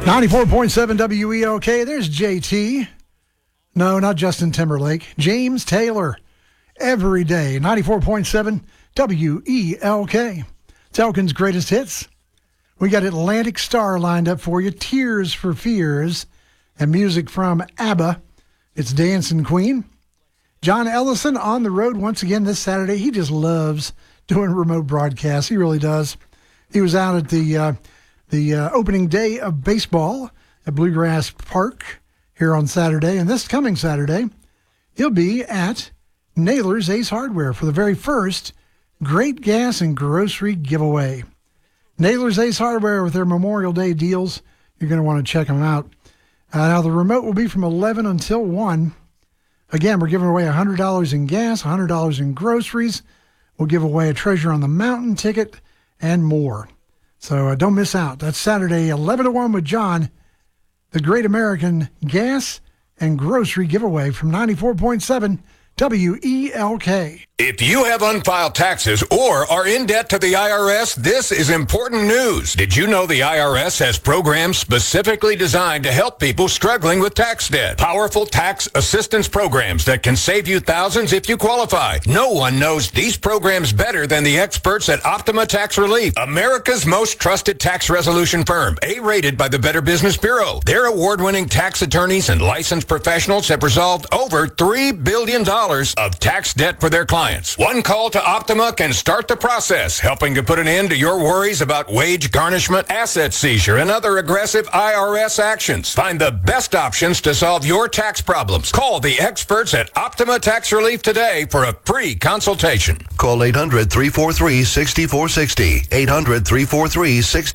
94.7 WELK. There's JT. No, not Justin Timberlake. James Taylor. Every day. 94.7 WELK. It's Elkin's greatest hits. We got Atlantic Star lined up for you. Tears for Fears. And music from ABBA. It's Dancing Queen. John Ellison on the road once again this Saturday. He just loves doing remote broadcasts. He really does. He was out at the opening day of baseball at Bluegrass Park here on Saturday. And this coming Saturday, he'll be at Naylor's Ace Hardware for the very first Great Gas and Grocery giveaway. Naylor's Ace Hardware with their Memorial Day deals. You're going to want to check them out. Now, the remote will be from 11 until 1. Again, we're giving away $100 in gas, $100 in groceries. We'll give away a Treasure on the Mountain ticket and more. So don't miss out. That's Saturday, 11 to 1 with John, the Great American Gas and Grocery giveaway from 94.7 WELK. If you have unfiled taxes or are in debt to the IRS, this is important news. Did you know the IRS has programs specifically designed to help people struggling with tax debt? Powerful tax assistance programs that can save you thousands if you qualify. No one knows these programs better than the experts at Optima Tax Relief, America's most trusted tax resolution firm, A-rated by the Better Business Bureau. Their award-winning tax attorneys and licensed professionals have resolved over $3 billion of tax debt for their clients. One call to Optima can start the process, helping to put an end to your worries about wage garnishment, asset seizure, and other aggressive IRS actions. Find the best options to solve your tax problems. Call the experts at Optima Tax Relief today for a free consultation. Call 800-343-6460. 800-343-6460.